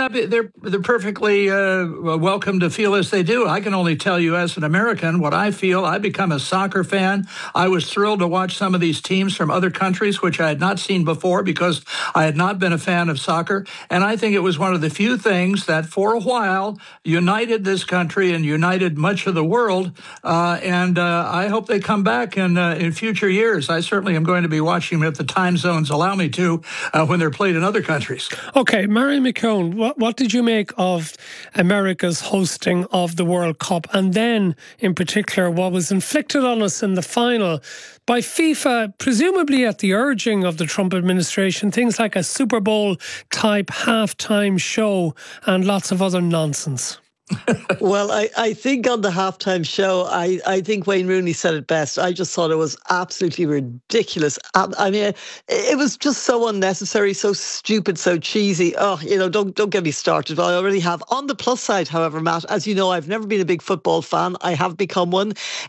happy. They're perfectly welcome to feel as they do. I can only tell you, as an American, what I feel. I become a soccer fan. I was thrilled to watch some of these teams from other countries, which I had not seen before because I had not been a fan of soccer. And I think it was one of the few things that, for a while, united this country and united much of the world. And I hope they come back in future years. I certainly am going to be watching them if the time zones allow me to when they're played in other countries. Okay, Marion McKeown, what did you make of America's hosting of the World Cup? And then, in particular, what was inflicted on us in the final by FIFA, presumably at the urging of the Trump administration, things like a Super Bowl type halftime show and lots of other nonsense? Well, I think on the halftime show, I think Wayne Rooney said it best. I just thought it was absolutely ridiculous. I mean, it was just so unnecessary, so stupid, so cheesy. Oh, don't get me started. I already have. On the plus side, however, Matt, as you know, I've never been a big football fan. I have become one.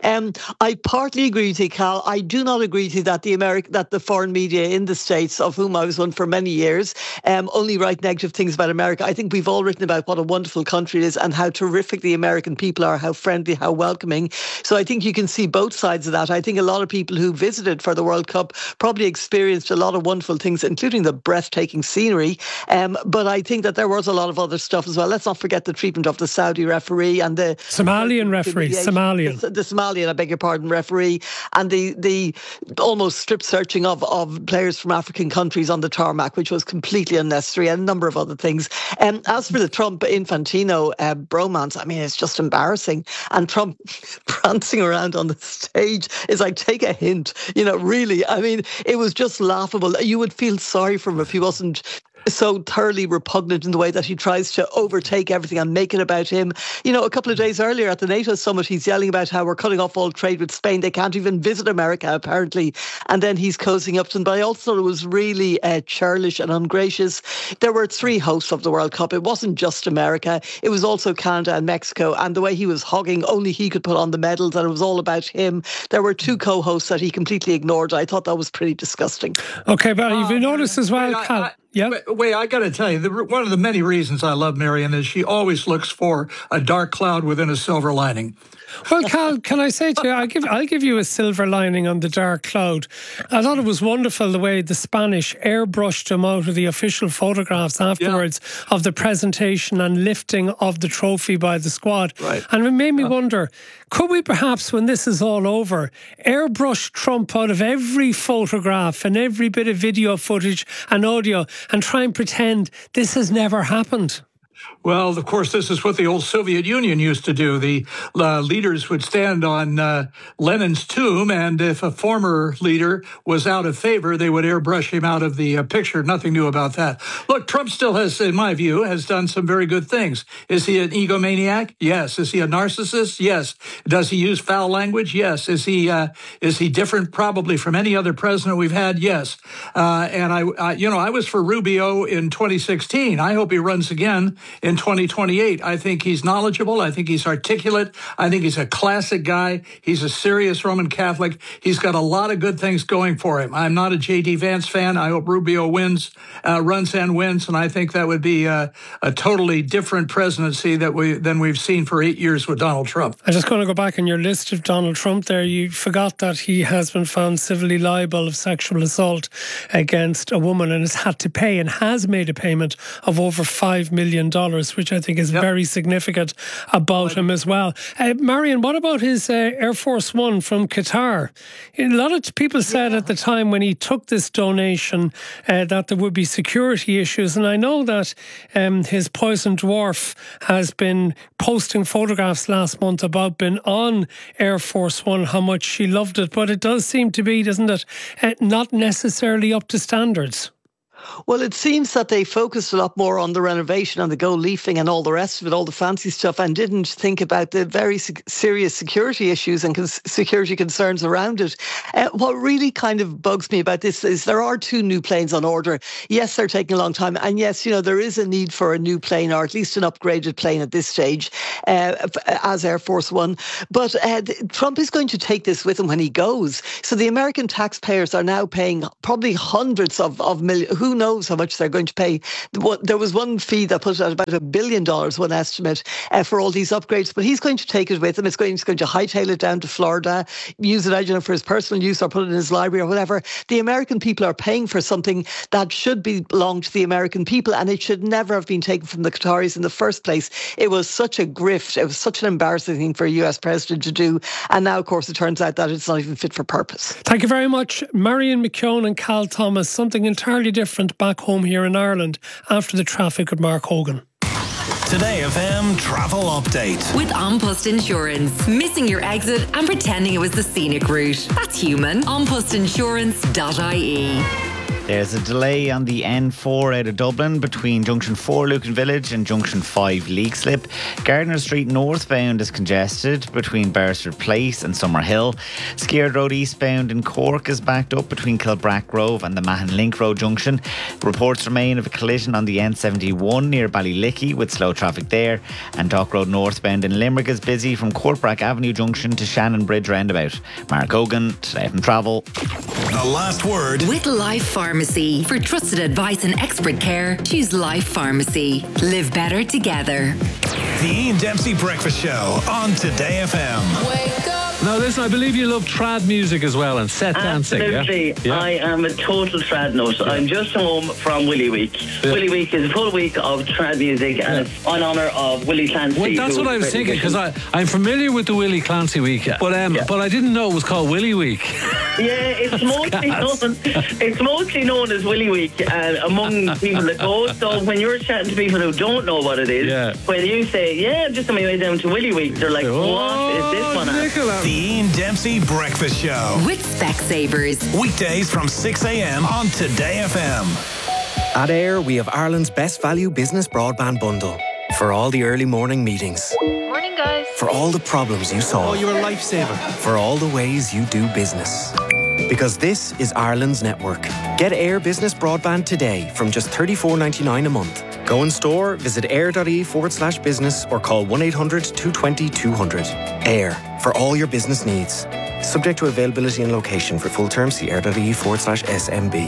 I partly agree with you, Cal. I do not agree with you that the foreign media in the States, of whom I was one for many years, only write negative things about America. I think we've all written about what a wonderful country it is and how terrific the American people are, how friendly, how welcoming. So I think you can see both sides of that. I think a lot of people who visited for the World Cup probably experienced a lot of wonderful things, including the breathtaking scenery. But I think that there was a lot of other stuff as well. Let's not forget the treatment of the Saudi referee and the Somalian referee, the Somalian, I beg your pardon, referee, and the almost strip searching of players from African countries on the tarmac, which was completely unnecessary, and a number of other things. As for the Trump-Infantino bromance, I mean, it's just embarrassing. And Trump prancing around on the stage is like, take a hint, really. I mean, it was just laughable. You would feel sorry for him if he wasn't so thoroughly repugnant in the way that he tries to overtake everything and make it about him. A couple of days earlier at the NATO summit, he's yelling about how we're cutting off all trade with Spain. They can't even visit America, apparently. And then he's cozying up to them. But I also thought it was really churlish and ungracious. There were 3 hosts of the World Cup. It wasn't just America. It was also Canada and Mexico. And the way he was hugging, only he could put on the medals, and it was all about him. There were 2 co-hosts that he completely ignored. I thought that was pretty disgusting. Okay, but you've noticed as well, Cal. Yeah. Wait, I got to tell you, one of the many reasons I love Marion is she always looks for a dark cloud within a silver lining. Well, Cal, can I say to you, I'll give you a silver lining on the dark cloud. I thought it was wonderful the way the Spanish airbrushed him out of the official photographs afterwards of the presentation and lifting of the trophy by the squad. Right. And it made me wonder, could we perhaps, when this is all over, airbrush Trump out of every photograph and every bit of video footage and audio and try and pretend this has never happened? Well, of course, this is what the old Soviet Union used to do. The leaders would stand on Lenin's tomb, and if a former leader was out of favor, they would airbrush him out of the picture. Nothing new about that. Look, Trump still has, in my view, has done some very good things. Is he an egomaniac? Yes. Is he a narcissist? Yes. Does he use foul language? Yes. Is he different probably from any other president we've had? Yes. And I was for Rubio in 2016. I hope he runs again in 2028. I think he's knowledgeable. I think he's articulate. I think he's a classic guy. He's a serious Roman Catholic. He's got a lot of good things going for him. I'm not a J.D. Vance fan. I hope Rubio runs and wins, and I think that would be a totally different presidency than we've seen for 8 years with Donald Trump. I'm just going to go back on your list of Donald Trump there. You forgot that he has been found civilly liable of sexual assault against a woman and has had to pay and has made a payment of over $5 million, which I think is very significant about him as well. Marion, what about his Air Force One from Qatar? A lot of people said at the time when he took this donation that there would be security issues, and I know that his Poison Dwarf has been posting photographs last month about being on Air Force One, how much she loved it, but it does seem to be, doesn't it, not necessarily up to standards. Well, it seems that they focused a lot more on the renovation and the gold leafing and all the rest of it, all the fancy stuff, and didn't think about the very serious security issues and security concerns around it. What really kind of bugs me about this is there are 2 new planes on order. Yes, they're taking a long time. And yes, there is a need for a new plane, or at least an upgraded plane at this stage as Air Force One. But Trump is going to take this with him when he goes. So the American taxpayers are now paying probably hundreds of millions, who who knows how much they're going to pay. There was one fee that put out about $1 billion, one estimate, for all these upgrades, but he's going to take it with him. He's going to hightail it down to Florida, use it, I don't know, for his personal use or put it in his library or whatever. The American people are paying for something that should belong to the American people, and it should never have been taken from the Qataris in the first place. It was such a grift. It was such an embarrassing thing for a US president to do. And now, of course, it turns out that it's not even fit for purpose. Thank you very much, Marion McKeown and Cal Thomas. Something entirely different back home here in Ireland after the traffic with Mark Hogan. Today FM travel update. With An Post Insurance. Missing your exit and pretending it was the scenic route. That's human. Anpostinsurance.ie. There's a delay on the N4 out of Dublin between Junction 4 Lucan Village and Junction 5 Leakslip. Gardner Street northbound is congested between Beresford Place and Summerhill. Scared Road eastbound in Cork is backed up between Kilbrack Grove and the Mahon Link Road junction. Reports remain of a collision on the N71 near Ballylickey with slow traffic there. And Dock Road northbound in Limerick is busy from Courtbrack Avenue junction to Shannon Bridge roundabout. Mark Hogan, Today from Travel. The last word with Life Pharmacy. For trusted advice and expert care, choose Life Pharmacy. Live better together. The Ian Dempsey Breakfast Show on Today FM. Wake up. Now listen, I believe you love trad music as well and set dancing. Absolutely. Yeah? I am a total trad nut. Yeah. I'm just home from Willy Week. Yeah. Willy Week is a full week of trad music and it's in honour of Willie Clancy. Well, that's what I was thinking, because I'm familiar with the Willie Clancy Week, but I didn't know it was called Willy Week. Yeah, it's mostly known as Willy Week among people that go. So when you're chatting to people who don't know what it is, when you say, I'm just on my way down to Willy Week, they're like, what is this one? The Ian Dempsey Breakfast Show with Specsavers. Weekdays from 6 a.m. on Today FM. At Air, we have Ireland's best value business broadband bundle. For all the early morning meetings. Morning, guys. For all the problems you solve. Oh, you're a lifesaver. For all the ways you do business. Because this is Ireland's network. Get Air Business Broadband today from just $34.99 a month. Go in store, visit air.ie/business or call 1-800-220-200. Air, for all your business needs. Subject to availability and location. For full terms, see air.ie/SMB.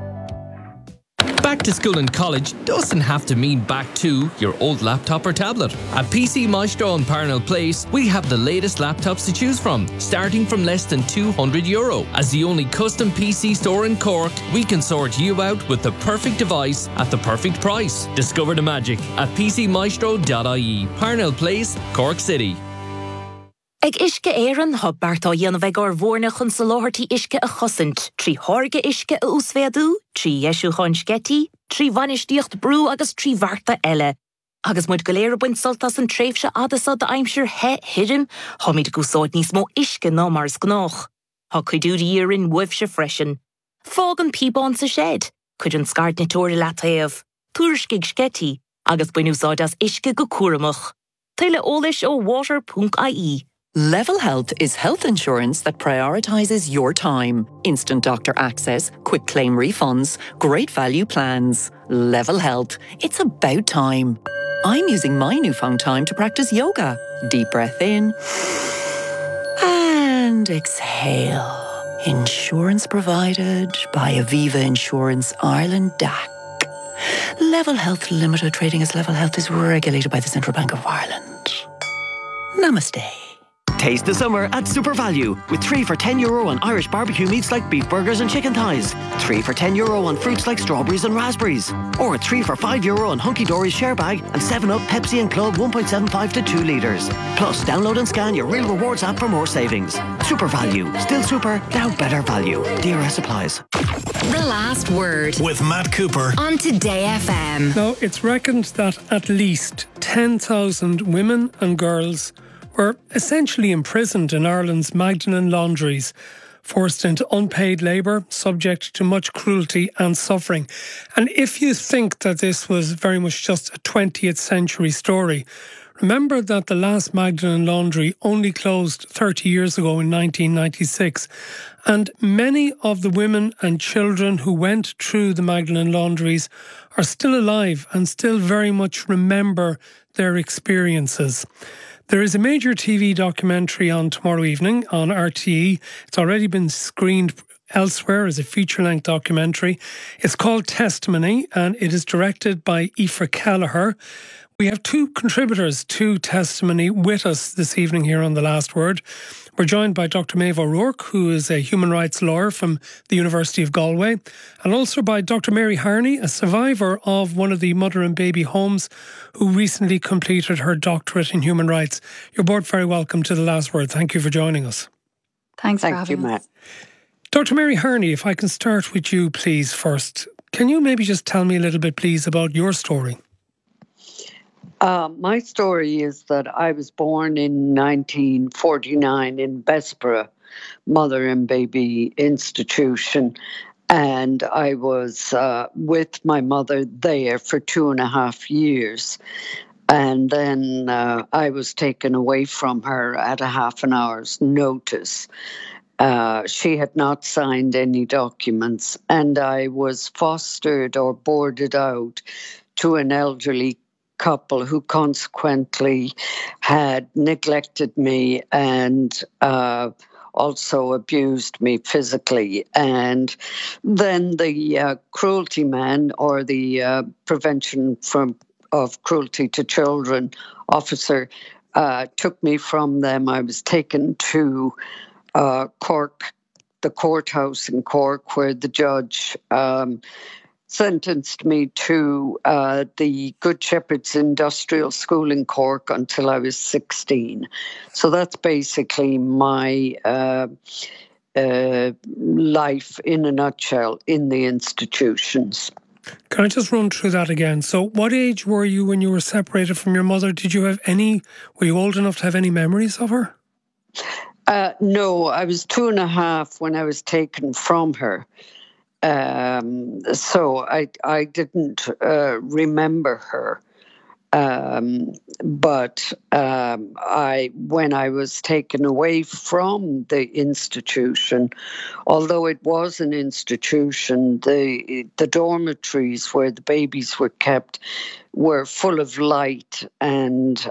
Back to school and college doesn't have to mean back to your old laptop or tablet. At PC Maestro in Parnell Place, we have the latest laptops to choose from, starting from less than €200. As the only custom PC store in Cork, we can sort you out with the perfect device at the perfect price. Discover the magic at pcmaestro.ie. Parnell Place, Cork City. Ag isce éireann thug beartá dhéanamh ag ar bhórna chun sa láthirtí isce a chosint, trí thorga isce a úsféadú, trí eisiú chun sgetí, trí bhainisteocht brú agus trí bharta eile. Agus muid go léir buint soltas an tréimhse adasa de aimsir hirim, ha míid go sáid níos mó isce ná mars gnách. Ha cuidúrí írin wibhse freisin. Fág an píbán sa shed, cuid an scart na tóra lataíomh, túrscig sgetí, agus buinúsáid as isce go cuaramach. Tuile ólis ó water.ie. Level Health is health insurance that prioritizes your time. Instant doctor access, quick claim refunds, great value plans. Level Health. It's about time. I'm using my newfound time to practice yoga. Deep breath in and exhale. Insurance provided by Aviva Insurance Ireland DAC. Level Health Limited, trading as Level Health, is regulated by the Central Bank of Ireland. Namaste. Taste the summer at Super Value with 3 for €10 on Irish barbecue meats like beef burgers and chicken thighs, 3 for €10 on fruits like strawberries and raspberries, or 3 for €5 on Hunky Dory's share bag and 7-Up, Pepsi and Club 1.75 to 2 litres. Plus, download and scan your Real Rewards app for more savings. Super Value. Still super, now better value. DRS applies. The last word with Matt Cooper on Today FM. Now, it's reckoned that at least 10,000 women and girls were essentially imprisoned in Ireland's Magdalen laundries, forced into unpaid labour, subject to much cruelty and suffering. And if you think that this was very much just a 20th century story, remember that the last Magdalen laundry only closed 30 years ago in 1996. And many of the women and children who went through the Magdalen laundries are still alive and still very much remember their experiences. There is a major TV documentary on tomorrow evening on RTE. It's already been screened elsewhere as a feature-length documentary. It's called Testimony, and it is directed by Aoife Kelleher. We have two contributors to Testimony with us this evening here on The Last Word. We're joined by Dr. Maeve O'Rourke, who is a human rights lawyer from the University of Galway, and also by Dr. Mary Harney, a survivor of one of the mother and baby homes, who recently completed her doctorate in human rights. You're both very welcome to The Last Word. Thank you for joining us. Thanks for having us. Dr. Mary Harney, if I can start with you, please, first. Can you maybe just tell me a little bit, please, about your story? My story is that I was born in 1949 in Bessborough Mother and Baby Institution, and I was with my mother there for 2.5 years. And then I was taken away from her at a half an hour's notice. She had not signed any documents, and I was fostered or boarded out to an elderly couple who consequently had neglected me and also abused me physically. And then the cruelty man, or the prevention of cruelty to children officer, took me from them. I was taken to Cork, the courthouse in Cork, where the judge sentenced me to the Good Shepherd's Industrial School in Cork until I was 16. So that's basically my life in a nutshell in the institutions. Can I just run through that again? So what age were you when you were separated from your mother? Were you old enough to have any memories of her? No, I was 2.5 when I was taken from her. So I didn't remember her. But when I was taken away from the institution, although it was an institution, the dormitories where the babies were kept were full of light and,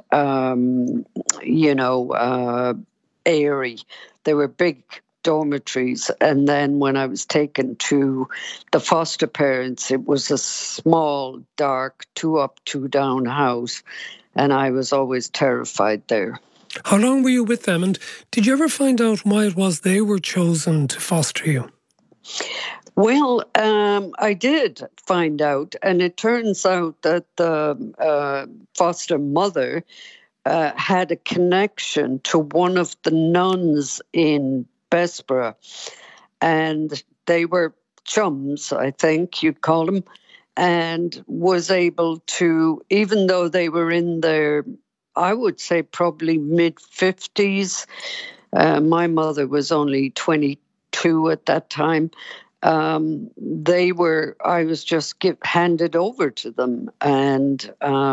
airy. They were big dormitories. And then when I was taken to the foster parents, it was a small, dark, 2 up, 2 down house. And I was always terrified there. How long were you with them? And did you ever find out why it was they were chosen to foster you? Well, I did find out. And it turns out that the foster mother had a connection to one of the nuns in Bessborough, and they were chums, I think you'd call them, and was able to, even though they were in their, I would say probably mid-50s, my mother was only 22 at that time, I was just handed over to them, and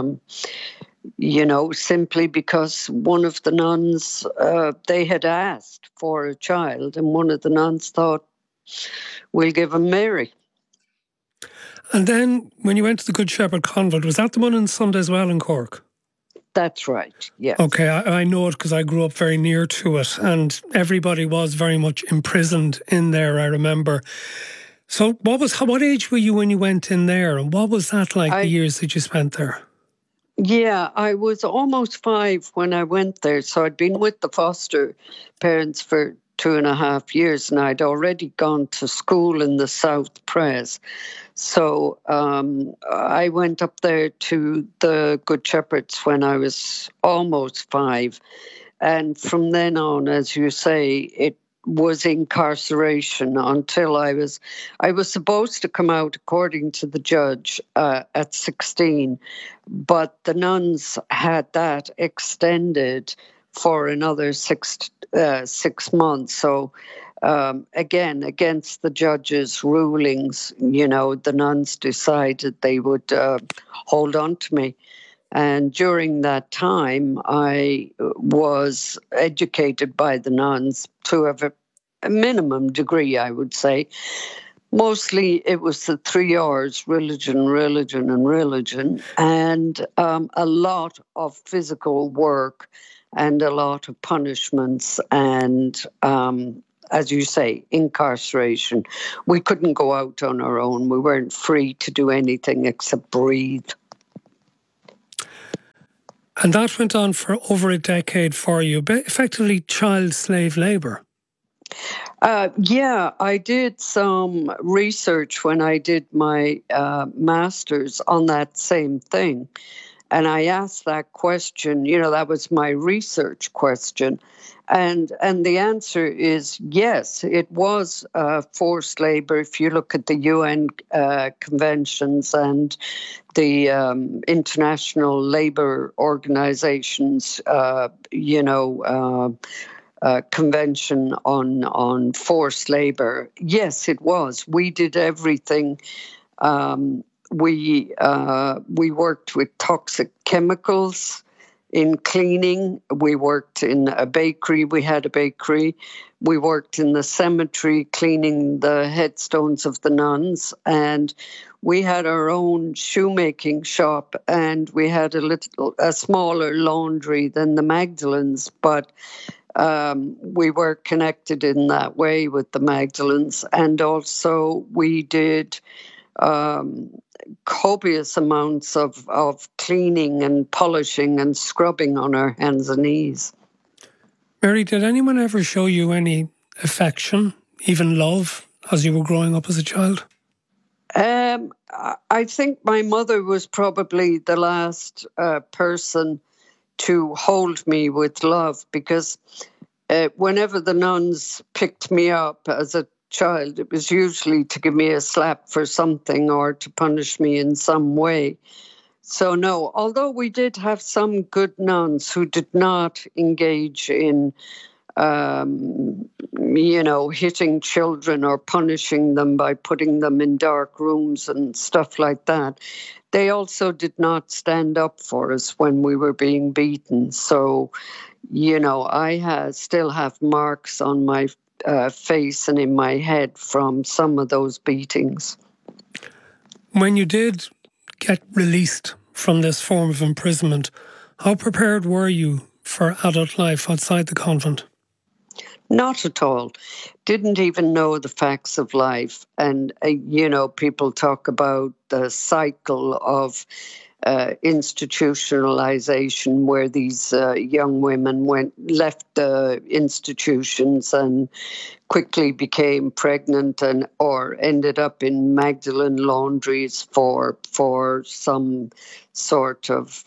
simply because one of the nuns, they had asked for a child, and one of the nuns thought, we'll give him Mary. And then when you went to the Good Shepherd Convent, was that the one in Sunday's-Well in Cork? That's right, yes. Okay, I know it because I grew up very near to it, and everybody was very much imprisoned in there, I remember. So what age were you when you went in there, and what was that like, the years that you spent there? Yeah, I was almost 5 when I went there. So I'd been with the foster parents for 2.5 years, and I'd already gone to school in the South Pres. So I went up there to the Good Shepherds when I was almost 5. And from then on, as you say, it was incarceration until I was supposed to come out, according to the judge, at 16, but the nuns had that extended for another 6 months. So again, against the judge's rulings, the nuns decided they would hold on to me. And during that time, I was educated by the nuns to have a minimum degree, I would say. Mostly it was the 3 R's, religion, religion, and religion, and a lot of physical work and a lot of punishments and as you say, incarceration. We couldn't go out on our own. We weren't free to do anything except breathe. And that went on for over a decade for you, effectively child slave labour. Yeah, I did some research when I did my master's on that same thing. And I asked that question, that was my research question. And the answer is yes, it was forced labor. If you look at the UN conventions and the International Labour Organization's, convention on forced labor. Yes, it was. We did everything. We worked with toxic chemicals in cleaning. We worked in a bakery. We had a bakery. We worked in the cemetery cleaning the headstones of the nuns. And we had our own shoemaking shop, and we had a smaller laundry than the Magdalens, but we were connected in that way with the Magdalens. And also we did copious amounts of cleaning and polishing and scrubbing on our hands and knees. Mary, did anyone ever show you any affection, even love, as you were growing up as a child? I think my mother was probably the last person to hold me with love, because whenever the nuns picked me up as a child, it was usually to give me a slap for something or to punish me in some way. So no, although we did have some good nuns who did not engage in hitting children or punishing them by putting them in dark rooms and stuff like that. They also did not stand up for us when we were being beaten. So, I still have marks on my face and in my head from some of those beatings. When you did get released from this form of imprisonment, how prepared were you for adult life outside the convent? Not at all. Didn't even know the facts of life. And, people talk about the cycle of institutionalization, where these young women left the institutions and quickly became pregnant or ended up in Magdalene laundries for some sort of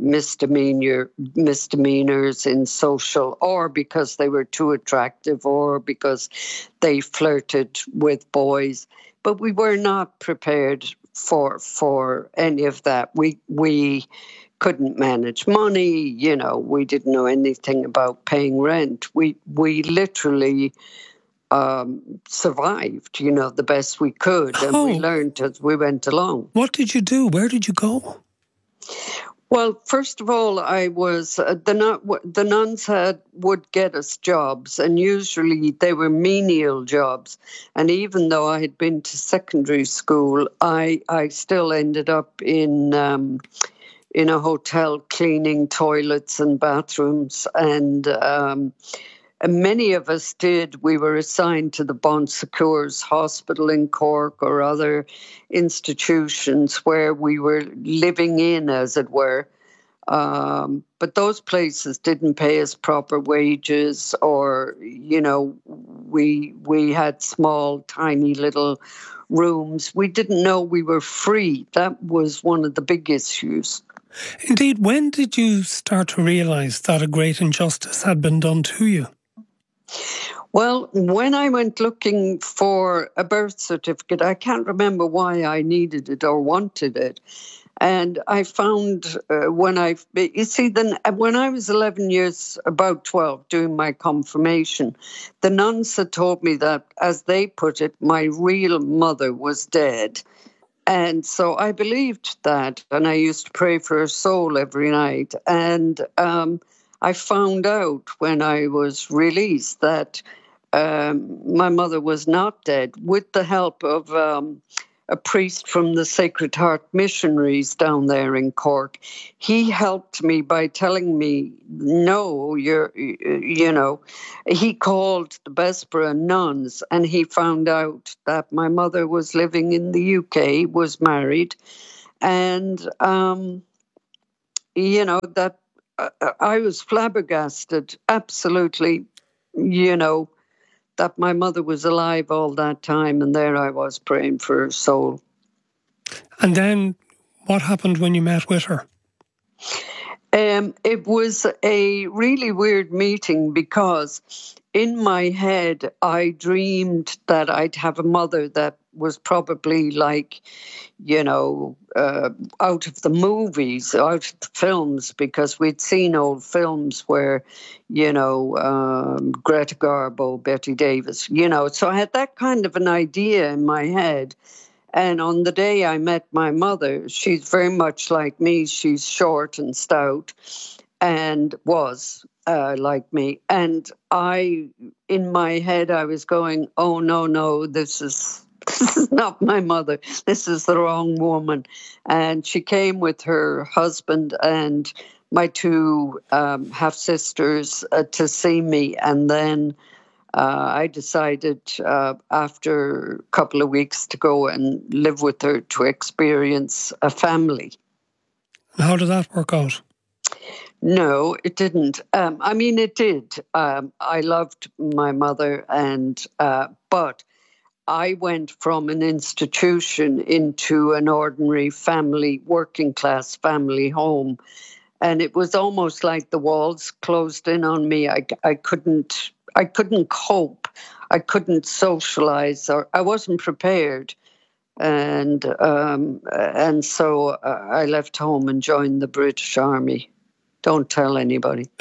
misdemeanors in social, or because they were too attractive, or because they flirted with boys. But we were not prepared for any of that. We couldn't manage money, we didn't know anything about paying rent. We literally survived, the best we could, and we learned as we went along. What did you do? Where did you go? Well, first of all, I was the nuns would get us jobs, and usually they were menial jobs. And even though I had been to secondary school, I still ended up in a hotel cleaning toilets and bathrooms, and many of us did. We were assigned to the Bon Secours Hospital in Cork or other institutions where we were living in, as it were. But those places didn't pay us proper wages, or, we had small, tiny little rooms. We didn't know we were free. That was one of the big issues. Indeed, when did you start to realise that a great injustice had been done to you? Well, when I went looking for a birth certificate, I can't remember why I needed it or wanted it. And I found when I was 11 years, about 12, doing my confirmation, the nuns had told me that, as they put it, my real mother was dead. And so I believed that, and I used to pray for her soul every night. And I found out when I was released that my mother was not dead, with the help of a priest from the Sacred Heart Missionaries down there in Cork. He helped me by telling me, no, he called the Bessborough nuns, and he found out that my mother was living in the UK, was married, and, that I was flabbergasted, absolutely, that my mother was alive all that time, and there I was praying for her soul. And then what happened when you met with her? It was a really weird meeting because in my head I dreamed that I'd have a mother that was probably like, out of the movies, out of the films, because we'd seen old films where, Greta Garbo, Betty Davis, so I had that kind of an idea in my head. And on the day I met my mother, she's very much like me. She's short and stout and was like me. And in my head, I was going, oh, no, this is not my mother. This is the wrong woman. And she came with her husband and my two half-sisters to see me. And then I decided after a couple of weeks to go and live with her to experience a family. How did that work out? No, it didn't. It did. I loved my mother, but I went from an institution into an ordinary family, working class family home. And it was almost like the walls closed in on me. I couldn't cope. I couldn't socialize, or I wasn't prepared. And so I left home and joined the British Army. Don't tell anybody.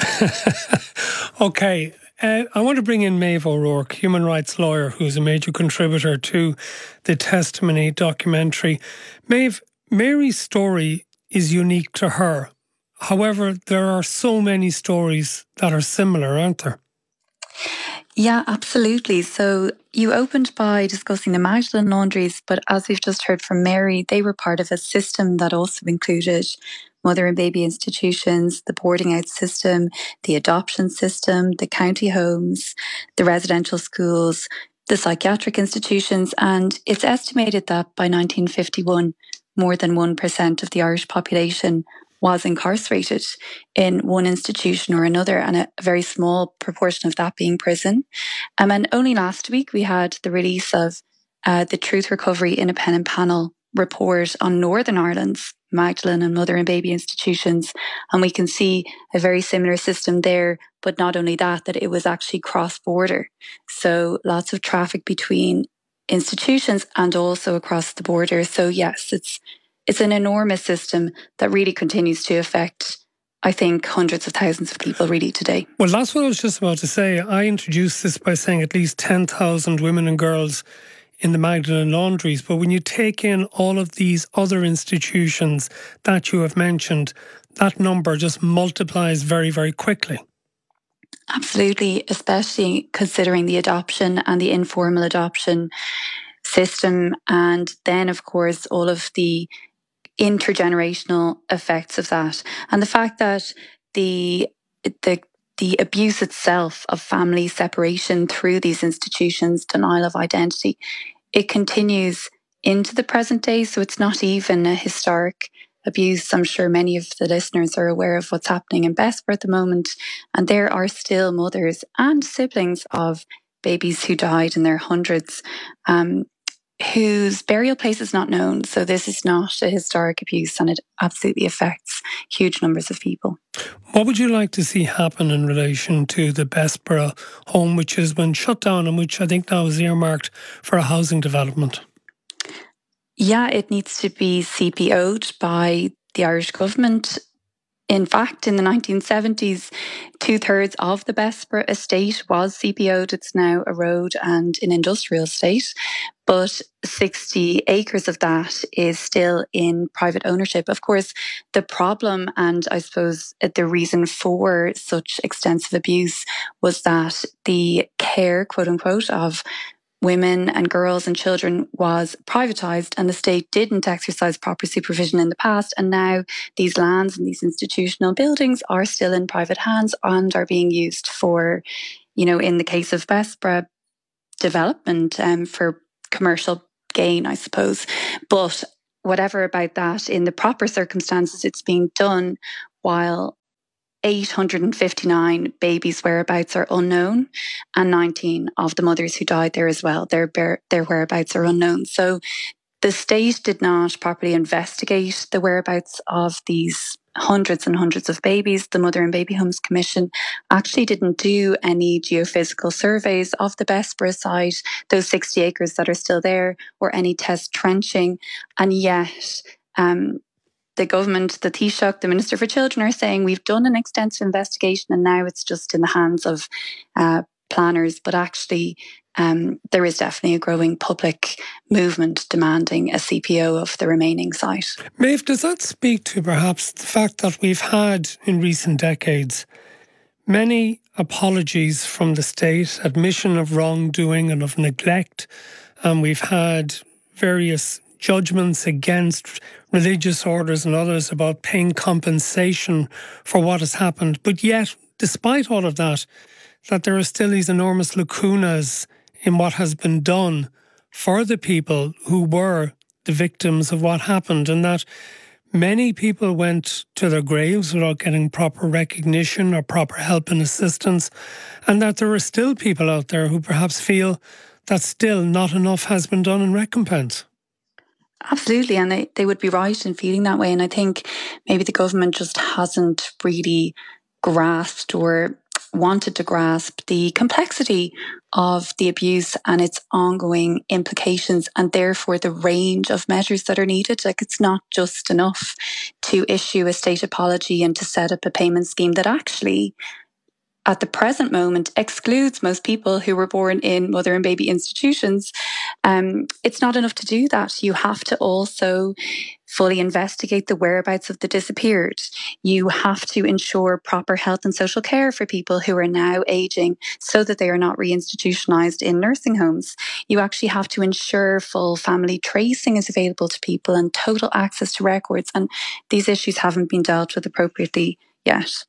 Okay. I want to bring in Maeve O'Rourke, human rights lawyer, who's a major contributor to the Testimony documentary. Maeve, Mary's story is unique to her. However, there are so many stories that are similar, aren't there? Yeah, absolutely. So you opened by discussing the Magdalen laundries, but as we've just heard from Mary, they were part of a system that also included mother and baby institutions, the boarding out system, the adoption system, the county homes, the residential schools, the psychiatric institutions. And it's estimated that by 1951, more than 1% of the Irish population was incarcerated in one institution or another, and a very small proportion of that being prison. And only last week we had the release of the Truth Recovery Independent Panel report on Northern Ireland's Magdalen and mother and baby institutions, and we can see a very similar system there. But not only that it was actually cross-border. So lots of traffic between institutions and also across the border. So yes, it's an enormous system that really continues to affect, I think, hundreds of thousands of people really today. Well, that's what I was just about to say. I introduced this by saying at least 10,000 women and girls in the Magdalen laundries. But when you take in all of these other institutions that you have mentioned, that number just multiplies very, very quickly. Absolutely, especially considering the adoption and the informal adoption system. And then, of course, all of the intergenerational effects of that, and the fact that the abuse itself of family separation through these institutions, denial of identity, it continues into the present day. So it's not even a historic abuse. I'm sure many of the listeners are aware of what's happening in Bessborough at the moment, and there are still mothers and siblings of babies who died in their hundreds, whose burial place is not known. So this is not a historic abuse, and it absolutely affects huge numbers of people. What would you like to see happen in relation to the Bessborough home, which has been shut down and which I think now is earmarked for a housing development? Yeah, it needs to be CPO'd by the Irish government. In fact, in the 1970s, 2/3 of the Bessborough estate was CPO'd. It's now a road and an industrial estate, but 60 acres of that is still in private ownership. Of course, the problem, and I suppose the reason for such extensive abuse, was that the care, quote unquote, of women and girls and children was privatised, and the state didn't exercise proper supervision in the past. And now these lands and these institutional buildings are still in private hands and are being used for, in the case of Bessborough, development for commercial gain, I suppose. But whatever about that, in the proper circumstances, it's being done while 859 babies' whereabouts are unknown, and 19 of the mothers who died there as well, their whereabouts are unknown. So the state did not properly investigate the whereabouts of these hundreds and hundreds of babies. The Mother and Baby Homes Commission actually didn't do any geophysical surveys of the Bessborough site, those 60 acres that are still there, or any test trenching. And yet, the government, the Taoiseach, the Minister for Children are saying we've done an extensive investigation and now it's just in the hands of planners. But actually, there is definitely a growing public movement demanding a CPO of the remaining site. Maeve, does that speak to perhaps the fact that we've had in recent decades many apologies from the state, admission of wrongdoing and of neglect, and we've had various judgments against religious orders and others about paying compensation for what has happened. But yet, despite all of that, that there are still these enormous lacunas in what has been done for the people who were the victims of what happened, and that many people went to their graves without getting proper recognition or proper help and assistance, and that there are still people out there who perhaps feel that still not enough has been done in recompense. Absolutely, and they would be right in feeling that way. And I think maybe the government just hasn't really grasped or wanted to grasp the complexity of the abuse and its ongoing implications, and therefore the range of measures that are needed. Like, it's not just enough to issue a state apology and to set up a payment scheme that actually, at the present moment, excludes most people who were born in mother and baby institutions. It's not enough to do that. You have to also fully investigate the whereabouts of the disappeared. You have to ensure proper health and social care for people who are now aging so that they are not reinstitutionalised in nursing homes. You actually have to ensure full family tracing is available to people and total access to records. And these issues haven't been dealt with appropriately yet.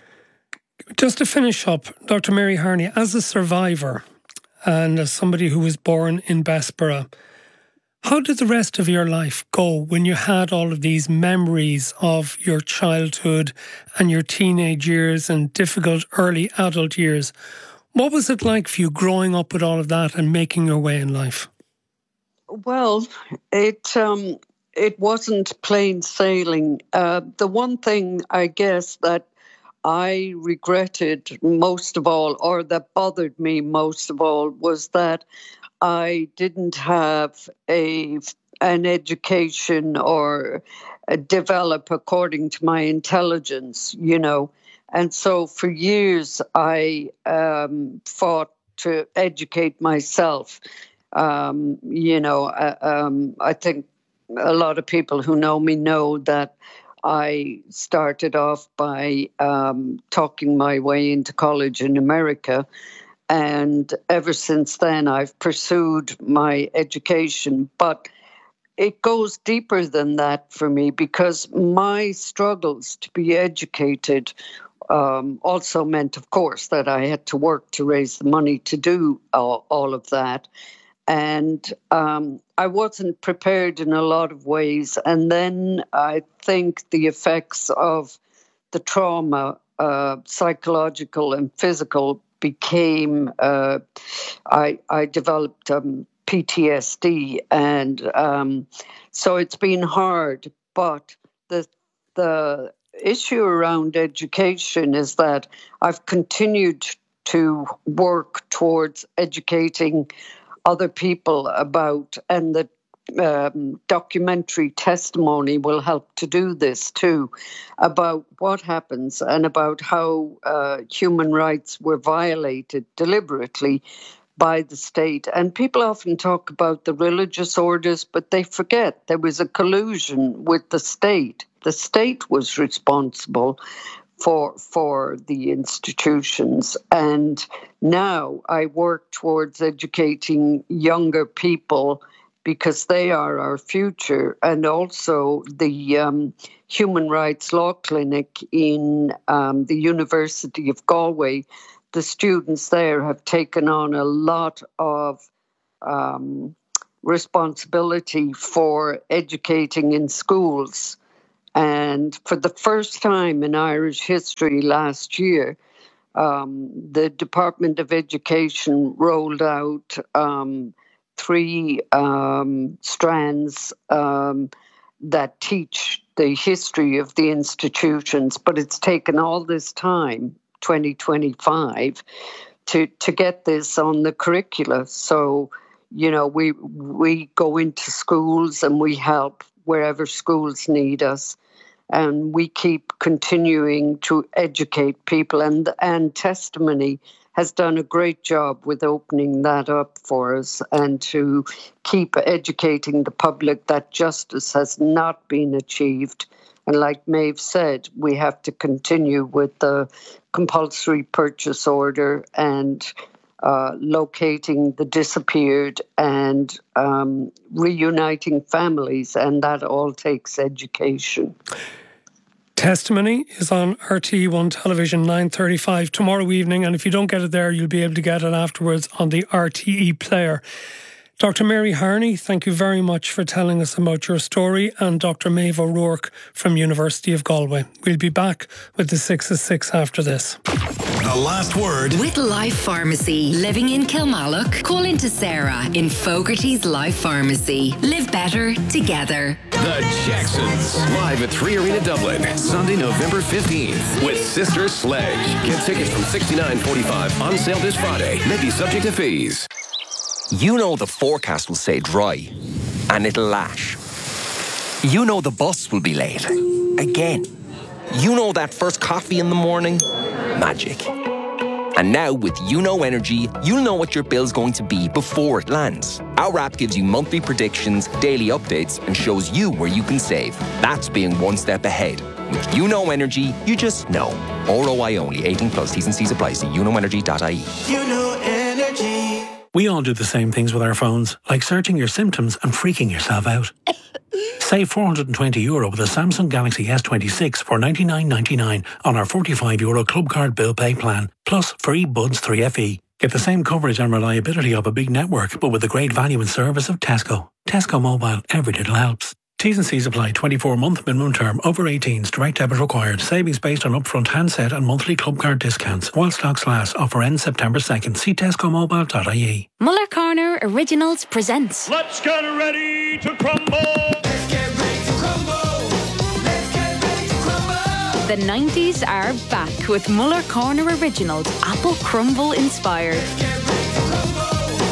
Just to finish up, Dr. Mary Harney, as a survivor and as somebody who was born in Bessborough, how did the rest of your life go when you had all of these memories of your childhood and your teenage years and difficult early adult years? What was it like for you growing up with all of that and making your way in life? Well, it wasn't plain sailing. The one thing, I guess, that I regretted most of all, or that bothered me most of all, was that I didn't have an education or develop according to my intelligence, And so for years I fought to educate myself. I think a lot of people who know me know that I started off by talking my way into college in America. And ever since then, I've pursued my education. But it goes deeper than that for me, because my struggles to be educated also meant, of course, that I had to work to raise the money to do all of that. And I wasn't prepared in a lot of ways. And then I think the effects of the trauma, psychological and physical, became, I developed PTSD. And so it's been hard. But the issue around education is that I've continued to work towards educating other people about, and the documentary testimony will help to do this too, about what happens and about how human rights were violated deliberately by the state. And people often talk about the religious orders, but they forget there was a collusion with the state. The state was responsible for the institutions. And now I work towards educating younger people because they are our future. And also the Human Rights Law Clinic in the University of Galway, the students there have taken on a lot of responsibility for educating in schools. And for the first time in Irish history last year, the Department of Education rolled out 3 strands that teach the history of the institutions, but it's taken all this time, 2025, to get this on the curricula. So, you know, we go into schools and we help wherever schools need us. And we keep continuing to educate people. And Testimony has done a great job with opening that up for us and to keep educating the public that justice has not been achieved. And like Maeve said, we have to continue with the compulsory purchase order and locating the disappeared and reuniting families, and that all takes education. Testimony is on RTE1 television, 9:35 tomorrow evening, and if you don't get it there, you'll be able to get it afterwards on the RTE player. Dr. Mary Harney, thank you very much for telling us about your story, and Dr. Maeve O'Rourke from University of Galway. We'll be back with the 6 at 6 after this. The last word. With Life Pharmacy. Living in Kilmallock? Call into Sarah in Fogarty's Life Pharmacy. Live better together. The Jacksons. Live at 3 Arena Dublin. Sunday, November 15th. With Sister Sledge. Get tickets from $69.45. On sale this Friday. May be subject to fees. You know the forecast will say dry, and it'll lash. You know the bus will be late. Again. You know that first coffee in the morning? Magic. And now with YouKnow Energy, you'll know what your bill's going to be before it lands. Our app gives you monthly predictions, daily updates, and shows you where you can save. That's being one step ahead. With YouKnow Energy, you just know. ROI only. 18 plus. T's and C's apply. See youknowenergy.ie. YouKnow Energy. We all do the same things with our phones, like searching your symptoms and freaking yourself out. Save €420 with a Samsung Galaxy S26 for $99.99 on our €45 Club Card Bill Pay plan, plus free Buds 3FE. Get the same coverage and reliability of a big network, but with the great value and service of Tesco. Tesco Mobile, every little helps. T's and C's apply. 24-month minimum term. Over 18s. Direct debit required. Savings based on upfront handset and monthly club card discounts. While stocks last. Offer ends September 2nd. See tescomobile.ie. Muller Corner Originals presents. Let's get ready to crumble. Let's get ready to crumble. Let's get ready to crumble. The 90s are back with Muller Corner Originals. Apple Crumble inspired. Let's get ready to crumble.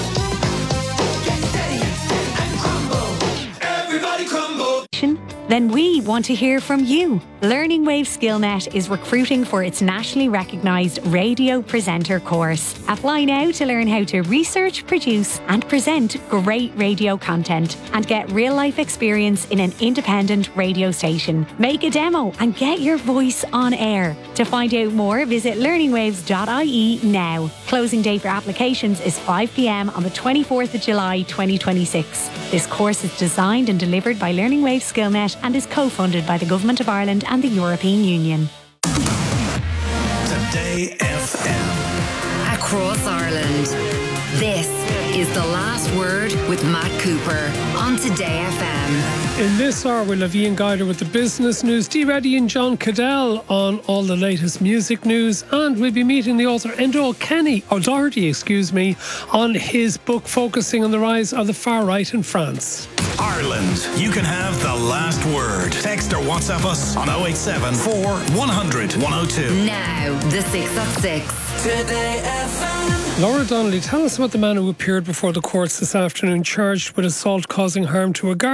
Get steady and crumble. Everybody crumble. Then we want to hear from you. Learning Wave SkillNet is recruiting for its nationally recognised radio presenter course. Apply now to learn how to research, produce and present great radio content and get real-life experience in an independent radio station. Make a demo and get your voice on air. To find out more, visit learningwaves.ie now. Closing date for applications is 5 p.m. on the 24th of July 2026. This course is designed and delivered by Learning Wave SkillNet and is co-funded by the Government of Ireland and the European Union. Today FM. Across Ireland. This is The Last Word with Matt Cooper on Today FM. In this hour, we'll have Ian Guider with the business news, Dee Reddy and John Cadell on all the latest music news, and we'll be meeting the author Endo O'Doherty, on his book focusing on the rise of the far right in France. Ireland, you can have the last word. Text or WhatsApp us on 087 4 100 102. Now, the 6 at 6. Today FM. Laura Donnelly, tell us about the man who appeared before the courts this afternoon charged with assault causing harm to a Garda.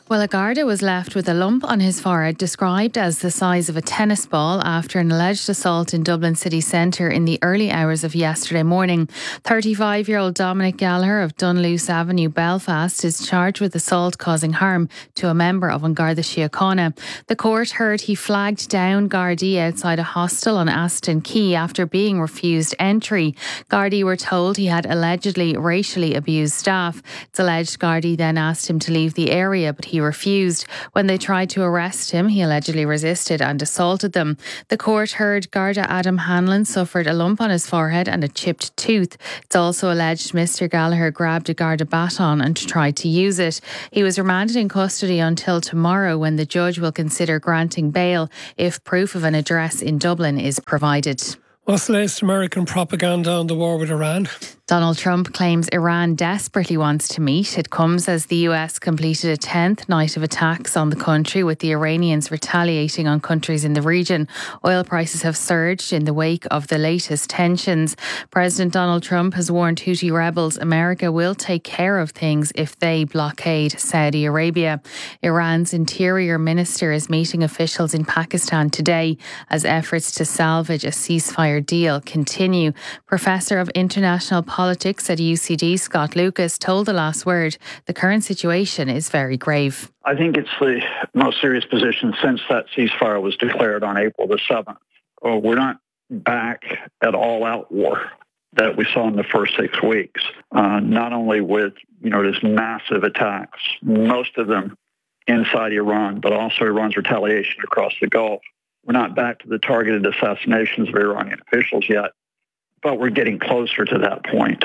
Well, a Garda was left with a lump on his forehead described as the size of a tennis ball after an alleged assault in Dublin city centre in the early hours of yesterday morning. 35-year-old Dominic Gallagher of Dunluce Avenue, Belfast, is charged with assault causing harm to a member of An Garda Síochána. The court heard he flagged down Gardaí outside a hostel on Aston Quay after being refused entry. Gardaí were told he had allegedly racially abused staff. It's alleged Gardaí then asked him to leave the area, but he refused. When they tried to arrest him, he allegedly resisted and assaulted them. The court heard Garda Adam Hanlon suffered a lump on his forehead and a chipped tooth. It's also alleged Mr Gallagher grabbed a Garda baton and tried to use it. He was remanded in custody until tomorrow, when the judge will consider granting bail if proof of an address in Dublin is provided. What's the latest American propaganda on the war with Iran? Donald Trump claims Iran desperately wants to meet. It comes as the US completed a 10th night of attacks on the country, with the Iranians retaliating on countries in the region. Oil prices have surged in the wake of the latest tensions. President Donald Trump has warned Houthi rebels America will take care of things if they blockade Saudi Arabia. Iran's interior minister is meeting officials in Pakistan today as efforts to salvage a ceasefire deal continue. Professor of International Politics at UCD, Scott Lucas, told The Last Word the current situation is very grave. I think it's the most serious position since that ceasefire was declared on April the 7th. We're not back at all-out war that we saw in the first 6 weeks, not only with this massive attacks, most of them inside Iran, but also Iran's retaliation across the Gulf. We're not back to the targeted assassinations of Iranian officials yet, but we're getting closer to that point.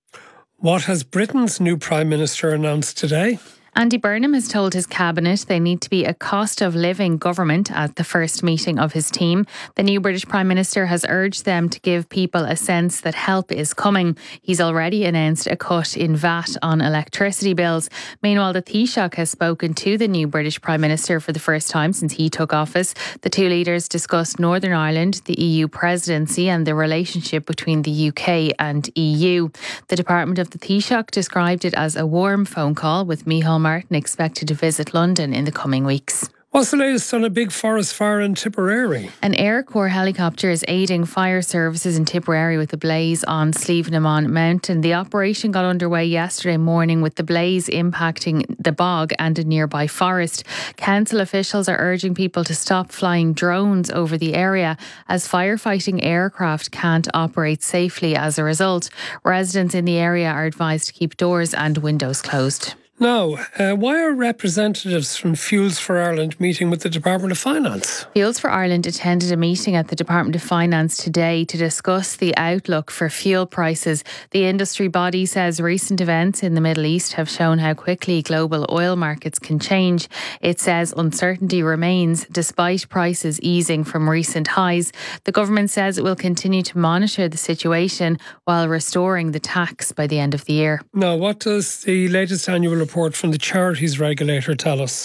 What has Britain's new Prime Minister announced today? Andy Burnham has told his cabinet they need to be a cost of living government at the first meeting of his team. The new British Prime Minister has urged them to give people a sense that help is coming. He's already announced a cut in VAT on electricity bills. Meanwhile, the Taoiseach has spoken to the new British Prime Minister for the first time since he took office. The two leaders discussed Northern Ireland, the EU presidency and the relationship between the UK and EU. The Department of the Taoiseach described it as a warm phone call, with Micheál Martin expected to visit London in the coming weeks. What's the latest on a big forest fire in Tipperary? An Air Corps helicopter is aiding fire services in Tipperary with the blaze on Slievenamon Mountain. The operation got underway yesterday morning, with the blaze impacting the bog and a nearby forest. Council officials are urging people to stop flying drones over the area, as firefighting aircraft can't operate safely as a result. Residents in the area are advised to keep doors and windows closed. Now, why are representatives from Fuels for Ireland meeting with the Department of Finance? Fuels for Ireland attended a meeting at the Department of Finance today to discuss the outlook for fuel prices. The industry body says recent events in the Middle East have shown how quickly global oil markets can change. It says uncertainty remains despite prices easing from recent highs. The government says it will continue to monitor the situation while restoring the tax by the end of the year. Now, what does the latest annual report from the charities regulator tell us?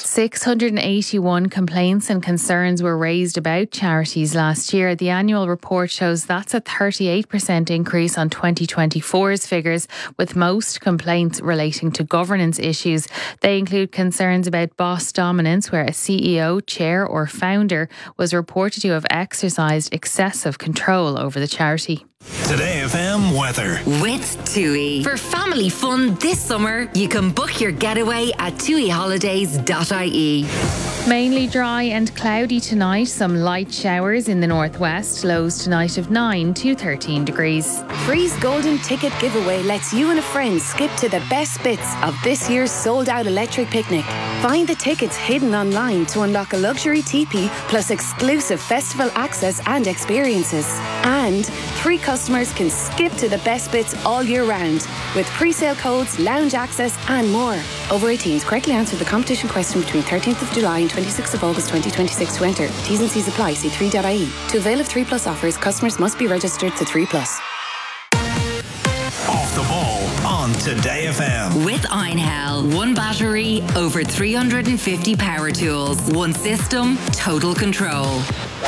681 complaints and concerns were raised about charities last year. The annual report shows that's a 38% increase on 2024's figures, with most complaints relating to governance issues. They include concerns about boss dominance, where a CEO, chair or founder was reported to have exercised excessive control over the charity. Today FM weather. With TUI. For family fun this summer, you can book your getaway at tuiholidays.ie. Mainly dry and cloudy tonight. Some light showers in the northwest. Lows tonight of 9 to 13 degrees. Free's Golden Ticket Giveaway lets you and a friend skip to the best bits of this year's sold-out electric picnic. Find the tickets hidden online to unlock a luxury teepee plus exclusive festival access and experiences. And 3 customers can skip to the best bits all year round with pre-sale codes, lounge access and more. Over 18s, correctly answer the competition question between 13th of July and 26th of August 2026 to enter. T's and C's apply. See 3.ie. To avail of 3 Plus offers, customers must be registered to 3 Plus. Off the ball on Today FM. With Einhell. One battery, over 350 power tools. One system, total control.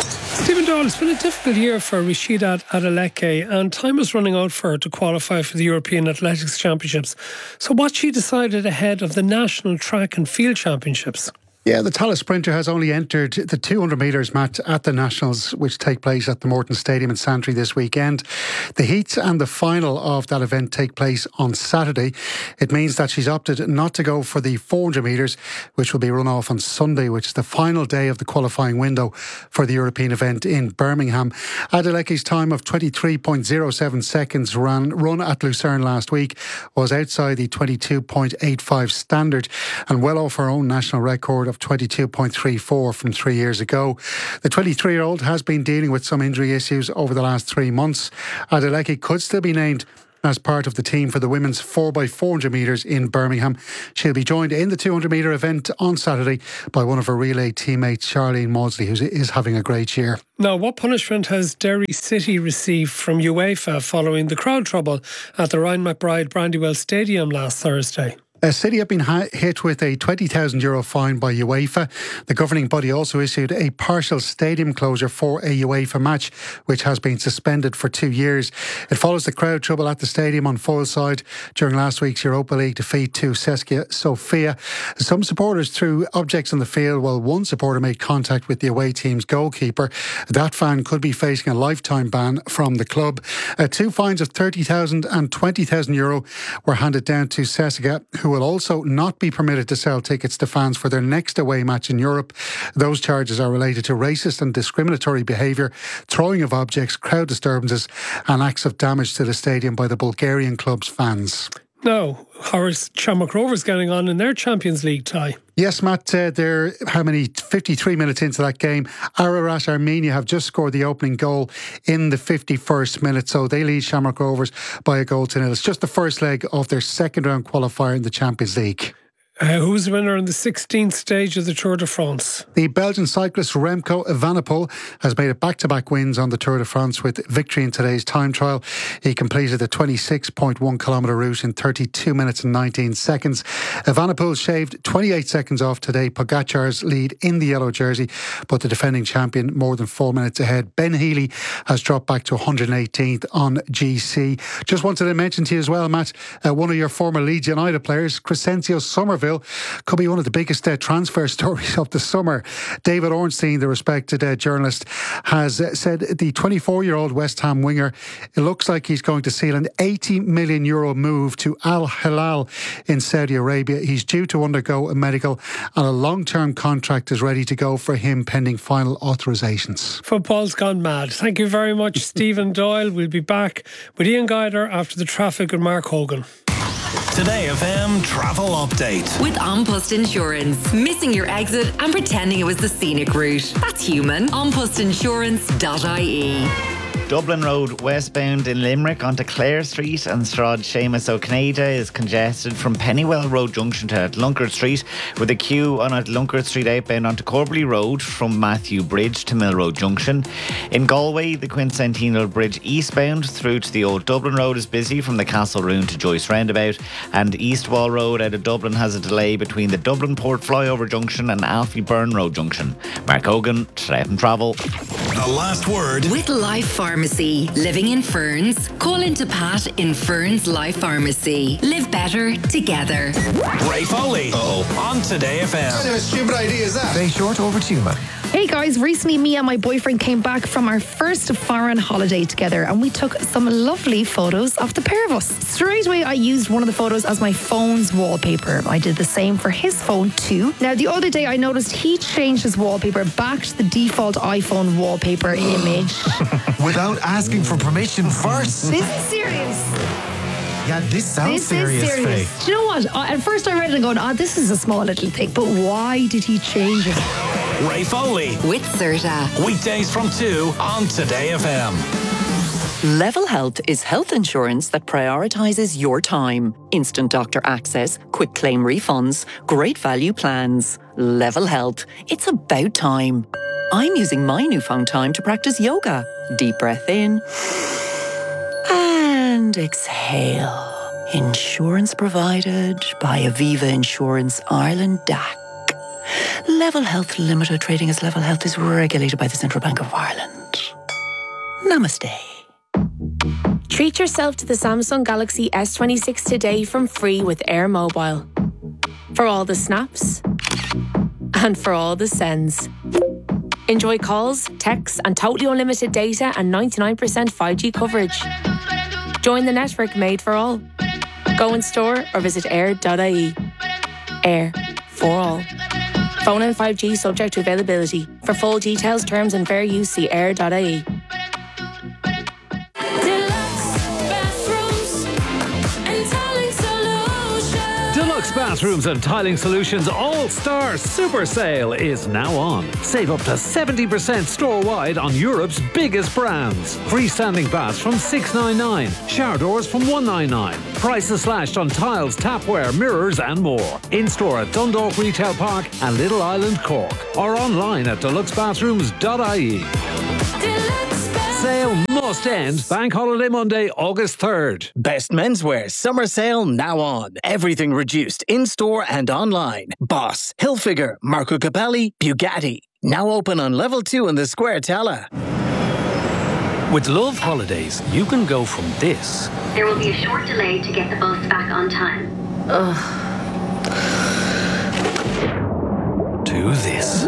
Stephen Doyle, it's been a difficult year for Rashida Adeleke, and time is running out for her to qualify for the European Athletics Championships. So what's she decided ahead of the National Track and Field Championships? Yeah, the Tallaght sprinter has only entered the 200 metres match at the Nationals, which take place at the Morton Stadium in Santry this weekend. The heats and the final of that event take place on Saturday. It means that she's opted not to go for the 400 metres, which will be run off on Sunday, which is the final day of the qualifying window for the European event in Birmingham. Adeleke's time of 23.07 seconds run at Lucerne last week was outside the 22.85 standard and well off her own national record of 22.34 from 3 years ago. The 23-year-old has been dealing with some injury issues over the last 3 months. Adeleke could still be named as part of the team for the women's 4x400 metres in Birmingham. She'll be joined in the 200 metre event on Saturday by one of her relay teammates, Charlene Maudsley, who is having a great year. Now, what punishment has Derry City received from UEFA following the crowd trouble at the Ryan McBride Brandywell Stadium last Thursday? City have been hit with a €20,000 fine by UEFA. The governing body also issued a partial stadium closure for a UEFA match, which has been suspended for 2 years. It follows the crowd trouble at the stadium on Foyleside during last week's Europa League defeat to CSKA Sofia. Some supporters threw objects on the field, while one supporter made contact with the away team's goalkeeper. That fan could be facing a lifetime ban from the club. 2 fines of €30,000 and €20,000 were handed down to CSKA, who will also not be permitted to sell tickets to fans for their next away match in Europe. Those charges are related to racist and discriminatory behaviour, throwing of objects, crowd disturbances and acts of damage to the stadium by the Bulgarian club's fans. Now, Horace Shamrock Rovers getting on in their Champions League tie. Yes, Matt, they're 53 minutes into that game. Ararat Armenia have just scored the opening goal in the 51st minute, so they lead Shamrock Rovers by a goal to nil. It's just the first leg of their second round qualifier in the Champions League. Who's the winner in the 16th stage of the Tour de France? The Belgian cyclist Remco Evenepoel has made it back-to-back wins on the Tour de France with victory in today's time trial. He completed the 26.1 kilometre route in 32 minutes and 19 seconds. Evenepoel shaved 28 seconds off today Pogacar's lead in the yellow jersey, but the defending champion more than 4 minutes ahead. Ben Healy has dropped back to 118th on GC. Just wanted to mention to you as well, Matt, one of your former Leeds United players, Crescencio Somerville, could be one of the biggest transfer stories of the summer. David Ornstein, the respected journalist, has said the 24-year-old West Ham winger, it looks like he's going to seal an €80 million move to Al Hilal in Saudi Arabia. He's due to undergo a medical and a long-term contract is ready to go for him pending final authorisations. Football's gone mad. Thank you very much, Stephen Doyle. We'll be back with Ian Guider after the traffic with Mark Hogan. Today FM travel update. With An Post Insurance. Missing your exit and pretending it was the scenic route. That's human. Anpostinsurance.ie. Dublin Road westbound in Limerick onto Clare Street and Strad Seamus O'Canada is congested from Pennywell Road junction to Lunkard Street, with a queue on at Lunkard Street outbound onto Corbally Road from Matthew Bridge to Mill Road junction. In Galway, the Quincentennial Bridge eastbound through to the Old Dublin Road is busy from the Castle Round to Joyce Roundabout, and East Wall Road out of Dublin has a delay between the Dublin Port Flyover junction and Alfie Byrne Road junction. Mark Hogan, Today FM Travel. The last word with Life Pharmacy. Living in Ferns? Call into Pat in Ferns Life Pharmacy. Live better together. Ray Foley on Today FM. What kind of a stupid idea is that? Very short, over to you, man. Hey guys, recently me and my boyfriend came back from our first foreign holiday together and we took some lovely photos of the pair of us. Straight away I used one of the photos as my phone's wallpaper. I did the same for his phone too. Now the other day I noticed he changed his wallpaper back to the default iPhone wallpaper image. Without asking for permission first. This is serious. Yeah, this sounds serious, Faye. Do you know what? At first I read it and going, this is a small little thing, but why did he change it? Ray Foley with Serta. Weekdays from 2 on Today FM. Level Health is health insurance that prioritises your time. Instant doctor access, quick claim refunds, great value plans. Level Health. It's about time. I'm using my newfound time to practice yoga. Deep breath in and exhale. Insurance provided by Aviva Insurance Ireland DAC. Level Health Limited, trading as Level Health, is regulated by the Central Bank of Ireland. Namaste. Treat yourself to the Samsung Galaxy S26 today from free with Air Mobile. For all the snaps and for all the sends. Enjoy calls, texts and totally unlimited data and 99% 5G coverage. Join the network made for all. Go in store or visit air.ie. Air for all. Phone and 5G subject to availability. For full details, terms and fair use, see air.ie. Deluxe Bathrooms and Tiling Solutions All-Star Super Sale is now on. Save up to 70% store-wide on Europe's biggest brands. Freestanding baths from $699, shower doors from $199. Prices slashed on tiles, tapware, mirrors and more. In-store at Dundalk Retail Park and Little Island, Cork. Or online at deluxebathrooms.ie. Sale must end Bank Holiday Monday, August 3rd. Best menswear summer sale now on. Everything reduced in-store and online. Boss, Hilfiger, Marco Capelli, Bugatti. Now open on level 2 in the Square Tala. With Love Holidays, you can go from this There will be a short delay to get the bus back on time. to this.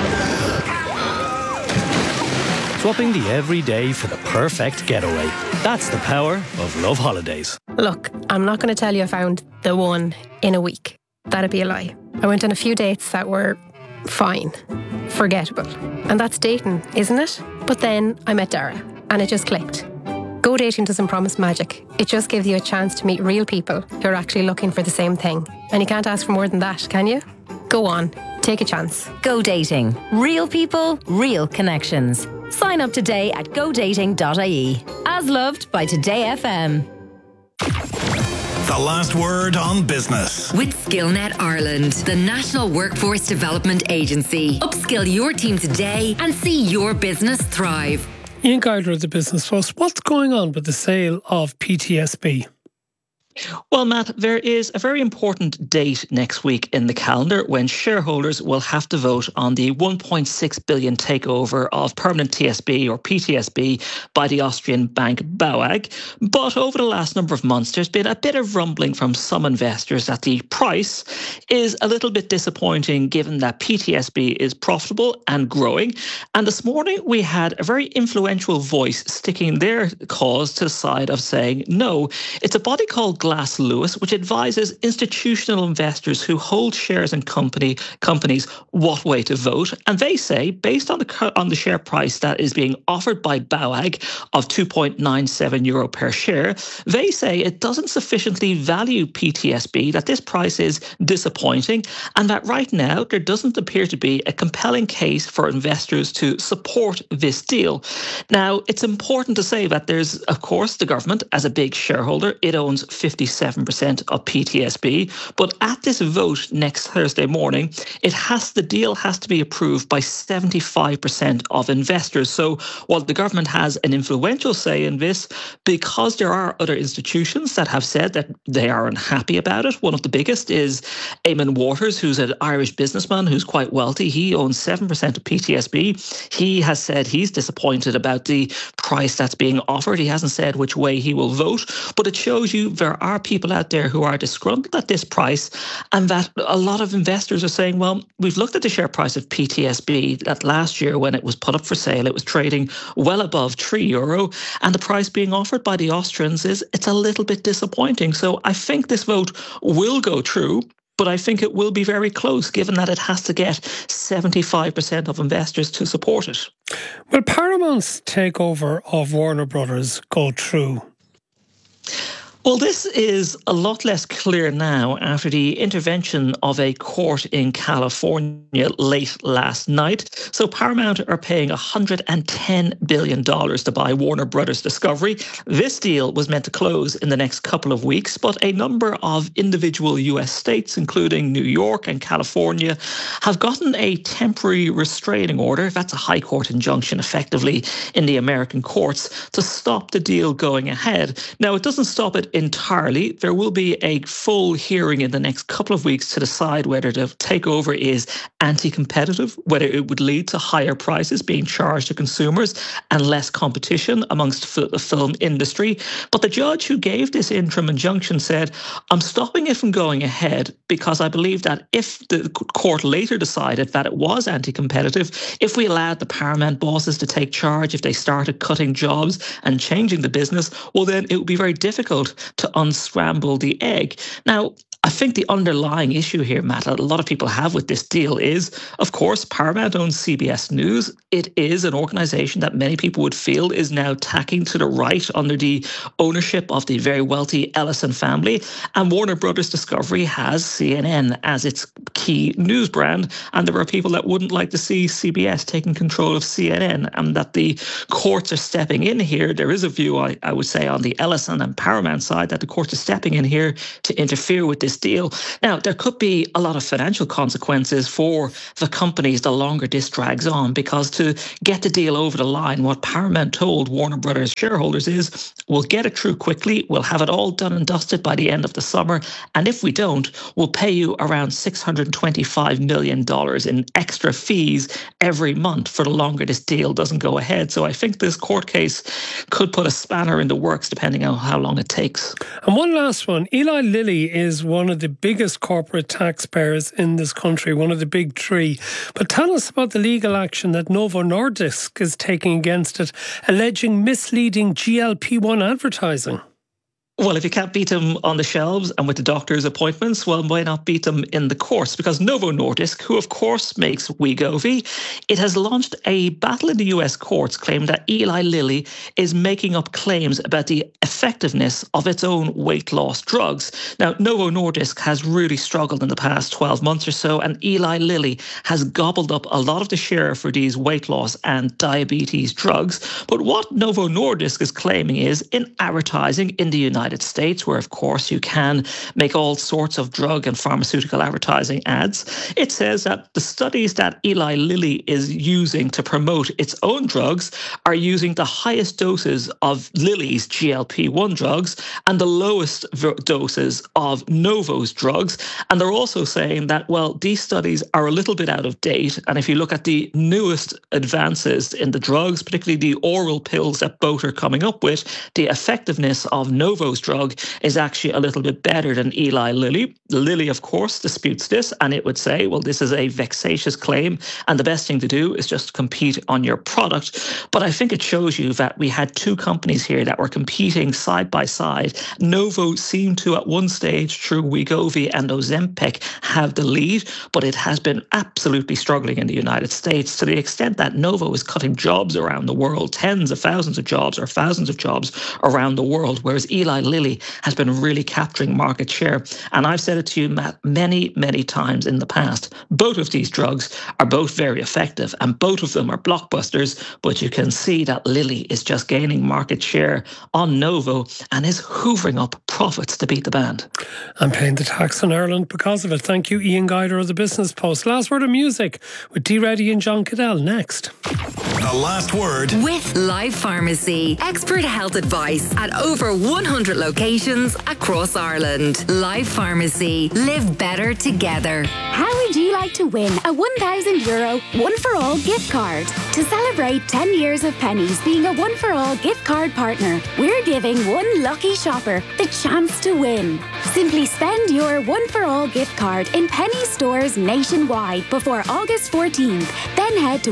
Swapping the everyday for the perfect getaway. That's the power of Love Holidays. Look, I'm not going to tell you I found the one in a week. That'd be a lie. I went on a few dates that were fine, forgettable. And that's dating, isn't it? But then I met Dara, and it just clicked. Go dating doesn't promise magic. It just gives you a chance to meet real people who are actually looking for the same thing. And you can't ask for more than that, can you? Go on, take a chance. Go Dating. Real people, real connections. Sign up today at godating.ie. As loved by Today FM. The last word on business. With SkillNet Ireland, the National Workforce Development Agency. Upskill your team today and see your business thrive. Ian Geiger of the Business Post, what's going on with the sale of PTSB? Well, Matt, there is a very important date next week in the calendar when shareholders will have to vote on the 1.6 billion takeover of Permanent TSB or PTSB by the Austrian bank BAWAG. But over the last number of months, there's been a bit of rumbling from some investors that the price is a little bit disappointing given that PTSB is profitable and growing. And this morning, we had a very influential voice sticking their cause to the side of saying, no, it's a body called Glass Lewis, which advises institutional investors who hold shares in companies what way to vote. And they say, based on the share price that is being offered by BAWAG of €2.97 per share, they say it doesn't sufficiently value PTSB, that this price is disappointing, and that right now there doesn't appear to be a compelling case for investors to support this deal. Now, it's important to say that there's, of course, the government as a big shareholder. It owns 57% of PTSB. But at this vote next Thursday morning, the deal has to be approved by 75% of investors. So while the government has an influential say in this, because there are other institutions that have said that they are unhappy about it. One of the biggest is Eamon Waters, who's an Irish businessman who's quite wealthy. He owns 7% of PTSB. He has said he's disappointed about the price that's being offered. He hasn't said which way he will vote, but it shows you there are people out there who are disgruntled at this price, and that a lot of investors are saying, well, we've looked at the share price of PTSB that last year when it was put up for sale, it was trading well above €3, and the price being offered by the Austrians it's a little bit disappointing. So I think this vote will go through, but I think it will be very close given that it has to get 75% of investors to support it. Will Paramount's takeover of Warner Brothers go through? Well, this is a lot less clear now after the intervention of a court in California late last night. So Paramount are paying $110 billion to buy Warner Brothers Discovery. This deal was meant to close in the next couple of weeks, but a number of individual US states, including New York and California, have gotten a temporary restraining order, that's a high court injunction effectively in the American courts, to stop the deal going ahead. Now, it doesn't stop it entirely. There will be a full hearing in the next couple of weeks to decide whether the takeover is anti-competitive, whether it would lead to higher prices being charged to consumers and less competition amongst the film industry. But the judge who gave this interim injunction said, I'm stopping it from going ahead because I believe that if the court later decided that it was anti-competitive, if we allowed the Paramount bosses to take charge, if they started cutting jobs and changing the business, well, then it would be very difficult to unscramble the egg. Now, I think the underlying issue here, Matt, a lot of people have with this deal is, of course, Paramount owns CBS News. It is an organisation that many people would feel is now tacking to the right under the ownership of the very wealthy Ellison family. And Warner Brothers Discovery has CNN as its key news brand. And there are people that wouldn't like to see CBS taking control of CNN, and that the courts are stepping in here. There is a view, I would say, on the Ellison and Paramount side that the courts are stepping in here to interfere with this deal. Now, there could be a lot of financial consequences for the companies the longer this drags on, because to get the deal over the line, what Paramount told Warner Brothers shareholders is, we'll get it through quickly, we'll have it all done and dusted by the end of the summer, and if we don't, we'll pay you around $625 million in extra fees every month for the longer this deal doesn't go ahead. So I think this court case could put a spanner in the works depending on how long it takes. And one last one. Eli Lilly is one of the biggest corporate taxpayers in this country, one of the big three. But tell us about the legal action that Novo Nordisk is taking against it, alleging misleading GLP-1 advertising. Well, if you can't beat them on the shelves and with the doctor's appointments, well, why not beat them in the courts? Because Novo Nordisk, who of course makes Wegovy, it has launched a battle in the US courts claiming that Eli Lilly is making up claims about the effectiveness of its own weight loss drugs. Now, Novo Nordisk has really struggled in the past 12 months or so, and Eli Lilly has gobbled up a lot of the share for these weight loss and diabetes drugs. But what Novo Nordisk is claiming is, in advertising in the United States, where of course you can make all sorts of drug and pharmaceutical advertising ads, it says that the studies that Eli Lilly is using to promote its own drugs are using the highest doses of Lilly's GLP-1 drugs and the lowest doses of Novo's drugs. And they're also saying that, well, these studies are a little bit out of date. And if you look at the newest advances in the drugs, particularly the oral pills that both are coming up with, the effectiveness of Novo's drug is actually a little bit better than Eli Lilly. Lilly, of course, disputes this, and it would say, well, this is a vexatious claim, and the best thing to do is just compete on your product. But I think it shows you that we had two companies here that were competing side by side. Novo seemed to, at one stage, through Wegovy and Ozempic, have the lead, but it has been absolutely struggling in the United States to the extent that Novo is cutting jobs around the world, tens of thousands of jobs or thousands of jobs around the world, whereas Eli Lilly has been really capturing market share. And I've said it to you, Matt, many, many times in the past. Both of these drugs are both very effective and both of them are blockbusters, but you can see that Lilly is just gaining market share on Novo and is hoovering up profits to beat the band. And paying the tax in Ireland because of it. Thank you, Ian Guider of the Business Post. Last Word of Music with Dee Reddy and John Cadell next. The Last Word with Life Pharmacy. Expert health advice at over 100 locations across Ireland. Life Pharmacy. Live better together. How would you like to win a €1,000 One For All gift card? To celebrate 10 years of Pennies being a One For All gift card partner, we're giving one lucky shopper the chance to win. Simply spend your One For All gift card in Pennies stores nationwide before August 14th. Then head to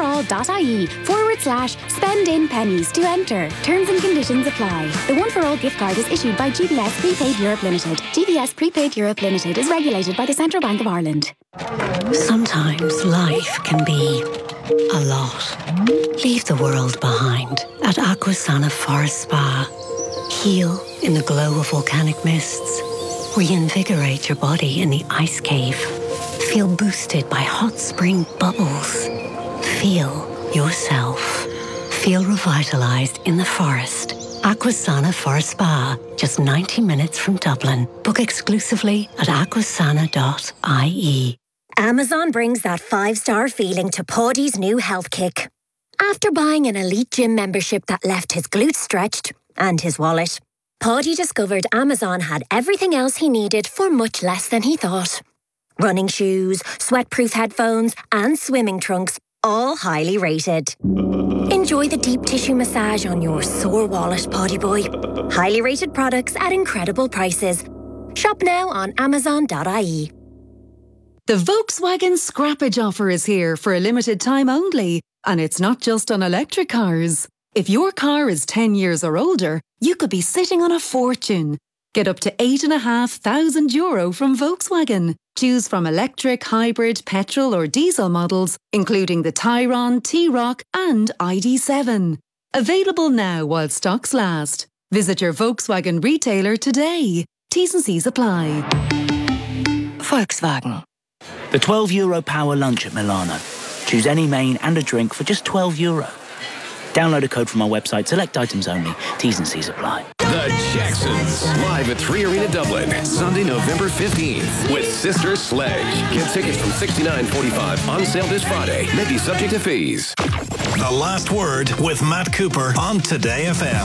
oneforall.ie/spend-in-pennies to enter. Terms and conditions apply. The One For All gift card is issued by GBS Prepaid Europe Limited. GBS Prepaid Europe Limited is regulated by the Central Bank of Ireland. Sometimes life can be a lot. Leave the world behind at Aquasana Forest Spa. Heal in the glow of volcanic mists. Reinvigorate your body in the ice cave. Feel boosted by hot spring bubbles. Feel yourself. Feel revitalized in the forest. Aquasana Forest Spa, just 90 minutes from Dublin. Book exclusively at aquasana.ie. Amazon brings that 5-star feeling to Paddy's new health kick. After buying an elite gym membership that left his glutes stretched and his wallet, Paddy discovered Amazon had everything else he needed for much less than he thought. Running shoes, sweatproof headphones, and swimming trunks, all highly rated. Enjoy the deep tissue massage on your sore wallet, Paddy boy. Highly rated products at incredible prices. Shop now on Amazon.ie. The Volkswagen Scrappage offer is here for a limited time only, and it's not just on electric cars. If your car is 10 years or older, you could be sitting on a fortune. Get up to €8,500 from Volkswagen. Choose from electric, hybrid, petrol or diesel models, including the Tayron, T-Roc and ID.7. Available now while stocks last. Visit your Volkswagen retailer today. T's and C's apply. Volkswagen. The €12 power lunch at Milano. Choose any main and a drink for just €12. Download a code from our website, select items only. T's and C's apply. The Jacksons, live at 3 Arena Dublin, Sunday, November 15th, with Sister Sledge. Get tickets from $69.45, on sale this Friday. May be subject to fees. The Last Word with Matt Cooper on Today FM.